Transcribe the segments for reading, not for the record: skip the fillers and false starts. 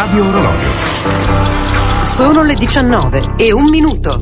Radio Orologio. Sono le 19:01.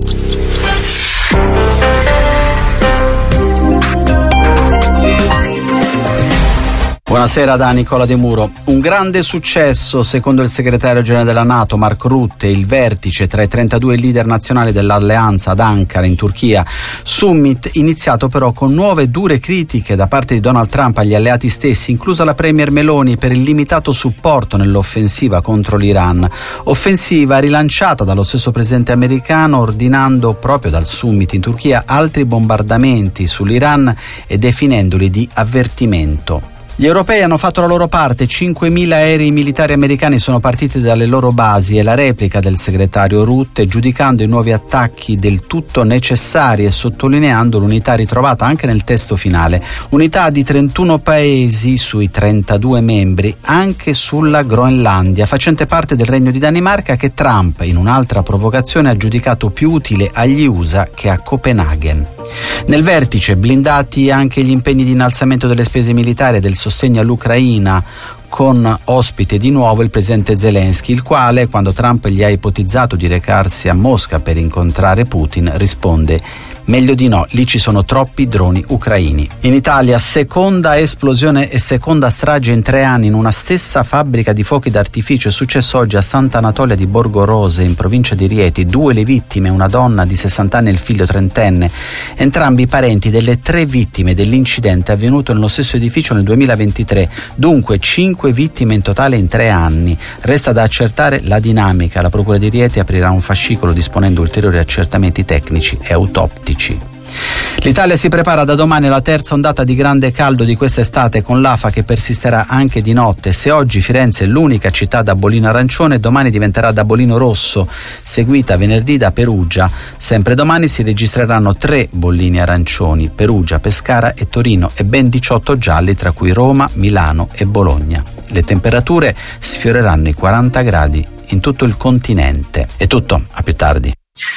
Buonasera da Nicola De Muro. Un grande successo, secondo il segretario generale della NATO Mark Rutte, il vertice tra i 32 leader nazionali dell'alleanza ad Ankara in Turchia. Summit iniziato però con nuove e dure critiche da parte di Donald Trump agli alleati stessi, inclusa la premier Meloni, per il limitato supporto nell'offensiva contro l'Iran. Offensiva rilanciata dallo stesso presidente americano, ordinando proprio dal summit in Turchia altri bombardamenti sull'Iran e definendoli di avvertimento. Gli europei hanno fatto la loro parte, 5.000 aerei militari americani sono partiti dalle loro basi e la replica del segretario Rutte, giudicando i nuovi attacchi del tutto necessari e sottolineando l'unità ritrovata anche nel testo finale. Unità di 31 paesi sui 32 membri, anche sulla Groenlandia, facente parte del Regno di Danimarca, che Trump in un'altra provocazione ha giudicato più utile agli USA che a Copenaghen. Nel vertice blindati anche gli impegni di innalzamento delle spese militari e del sostegno all'Ucraina, con ospite di nuovo il presidente Zelensky, il quale, quando Trump gli ha ipotizzato di recarsi a Mosca per incontrare Putin, risponde: meglio di no, lì ci sono troppi droni ucraini. In Italia, seconda esplosione e seconda strage in 3 anni in una stessa fabbrica di fuochi d'artificio. È successo oggi a Sant'Anatolia di Borgorose, in provincia di Rieti. 2 le vittime, una donna di 60 anni e il figlio 30enne, entrambi parenti delle 3 vittime dell'incidente avvenuto nello stesso edificio nel 2023. Dunque 5 vittime in totale in 3 anni. Resta da accertare la dinamica. La procura di Rieti aprirà un fascicolo disponendo ulteriori accertamenti tecnici e autoptici. L'Italia si prepara da domani alla terza ondata di grande caldo di quest'estate, con l'afa che persisterà anche di notte. Se oggi Firenze è l'unica città da bollino arancione, domani diventerà da bollino rosso, seguita venerdì da Perugia. Sempre domani si registreranno 3 bollini arancioni: Perugia, Pescara e Torino, e ben 18 gialli, tra cui Roma, Milano e Bologna. Le temperature sfioreranno i 40 gradi in tutto il continente. È tutto, a più tardi.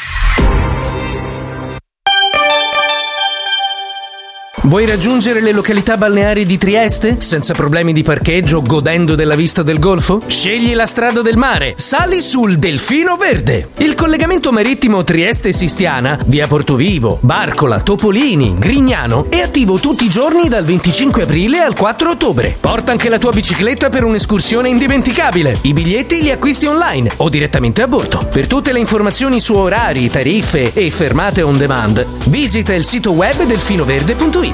Vuoi raggiungere le località balneari di Trieste senza problemi di parcheggio, godendo della vista del golfo? Scegli la strada del mare, sali sul Delfino Verde. Il collegamento marittimo Trieste-Sistiana, via Portovivo, Barcola, Topolini, Grignano, è attivo tutti i giorni dal 25 aprile al 4 ottobre. Porta anche la tua bicicletta per un'escursione indimenticabile. I biglietti li acquisti online o direttamente a bordo. Per tutte le informazioni su orari, tariffe e fermate on demand, visita il sito web delfinoverde.it.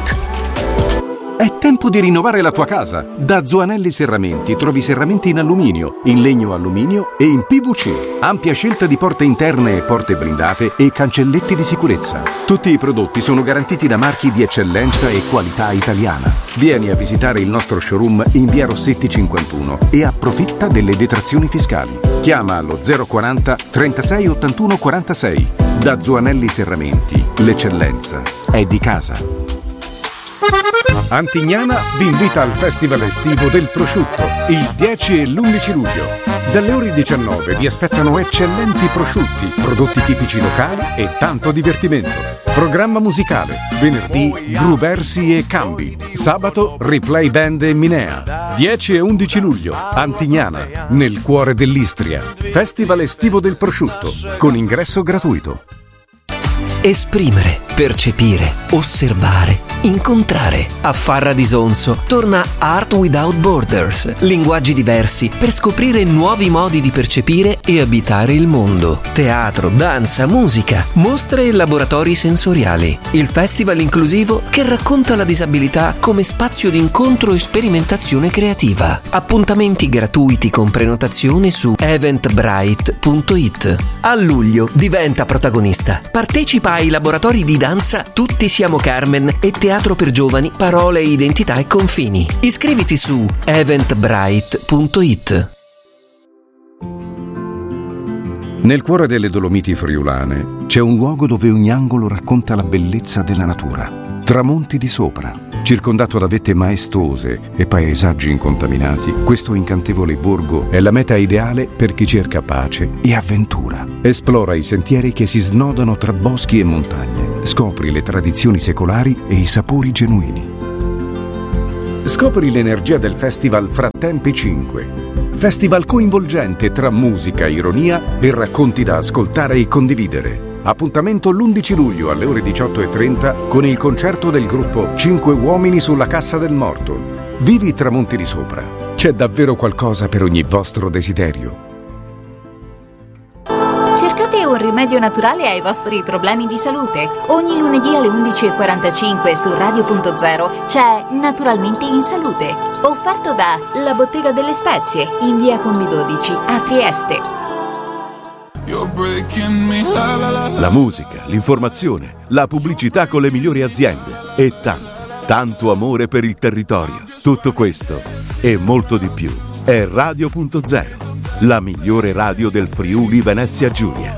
È tempo di rinnovare la tua casa. Da Zoanelli Serramenti trovi serramenti in alluminio, in legno alluminio e in PVC. Ampia scelta di porte interne e porte blindate e cancelletti di sicurezza. Tutti i prodotti sono garantiti da marchi di eccellenza e qualità italiana. Vieni a visitare il nostro showroom in via Rossetti 51 e approfitta delle detrazioni fiscali. Chiama allo 040 36 81 46. Da Zoanelli Serramenti, l'eccellenza è di casa. Antignana vi invita al Festival estivo del prosciutto il 10 e l'11 luglio. Dalle ore 19 vi aspettano eccellenti prosciutti, prodotti tipici locali e tanto divertimento. Programma musicale: venerdì Gruversi e Cambi, sabato Replay Band e Minea. 10 e 11 luglio, Antignana, nel cuore dell'Istria. Festival estivo del prosciutto, con ingresso gratuito. Esprimere, percepire, osservare, incontrare. A Farra di Sonso torna Art Without Borders, linguaggi diversi per scoprire nuovi modi di percepire e abitare il mondo. Teatro, danza, musica, mostre e laboratori sensoriali. Il festival inclusivo che racconta la disabilità come spazio di incontro e sperimentazione creativa. Appuntamenti gratuiti con prenotazione su eventbrite.it. A luglio diventa protagonista. Partecipa ai laboratori di danza Tutti siamo Carmen e teatro per giovani Parole, identità e confini. Iscriviti su eventbrite.it. Nel cuore delle Dolomiti friulane c'è un luogo dove ogni angolo racconta la bellezza della natura. Tramonti di sopra, circondato da vette maestose e paesaggi incontaminati, questo incantevole borgo è la meta ideale per chi cerca pace e avventura. Esplora i sentieri che si snodano tra boschi e montagne. Scopri le tradizioni secolari e i sapori genuini. Scopri l'energia del festival Frattempi 5. Festival coinvolgente tra musica, ironia e racconti da ascoltare e condividere. Appuntamento l'11 luglio alle ore 18:30 con il concerto del gruppo 5 uomini sulla cassa del morto. Vivi i tramonti di sopra. C'è davvero qualcosa per ogni vostro desiderio. Cercate un rimedio naturale ai vostri problemi di salute. Ogni lunedì alle 11:45 su Radio.0 c'è Naturalmente in Salute, offerto da La Bottega delle Spezie in via Combi 12 a Trieste. La musica, l'informazione, la pubblicità con le migliori aziende e tanto amore per il territorio. Tutto questo e molto di più è Radio.0, la migliore radio del Friuli Venezia Giulia.